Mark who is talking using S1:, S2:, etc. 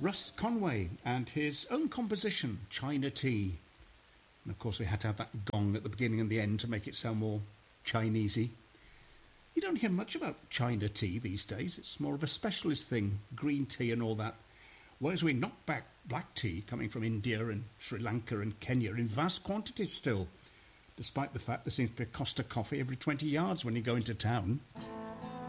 S1: Russ Conway and his own composition, China Tea. And of course we had to have that gong at the beginning and the end to make it sound more Chinesey. You don't hear much about China tea these days. It's more of a specialist thing, green tea and all that. Whereas we knock back black tea coming from India and Sri Lanka and Kenya in vast quantities still, despite the fact there seems to be a Costa coffee every 20 yards when you go into town.